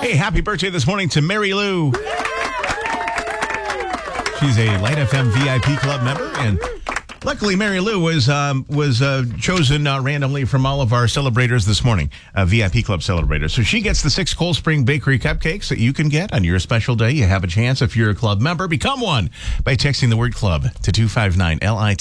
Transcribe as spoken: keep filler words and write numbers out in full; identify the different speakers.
Speaker 1: Hey, happy birthday this morning to Mary Lou. She's a Light F M V I P Club member, and luckily Mary Lou was um, was uh, chosen uh, randomly from all of our celebrators this morning, uh, V I P Club celebrators. So she gets the six Cold Spring Bakery cupcakes that you can get on your special day. You have a chance if you're a club member. Become one by texting the word club to two five nine L I T.